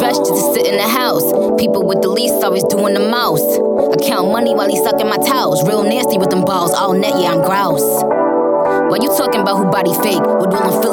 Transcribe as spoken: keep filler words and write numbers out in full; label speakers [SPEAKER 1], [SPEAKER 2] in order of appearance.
[SPEAKER 1] dress just to sit in the house. People with the least always doing the most. I count money while he sucking my towels. Real nasty with them balls, all net, yeah, I'm grouse. Why you talking about who body fake? With all them feelings